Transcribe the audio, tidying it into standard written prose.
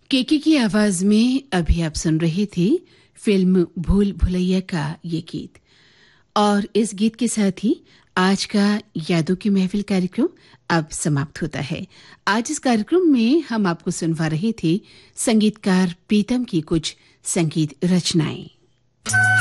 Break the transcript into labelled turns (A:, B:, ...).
A: केके की आवाज में अभी आप सुन रहे थे फिल्म भूल भुलैया का ये गीत। और इस गीत के साथ ही आज का यादों की महफिल कार्यक्रम अब समाप्त होता है। आज इस कार्यक्रम में हम आपको सुनवा रहे थे संगीतकार प्रीतम की कुछ संगीत रचनाएं।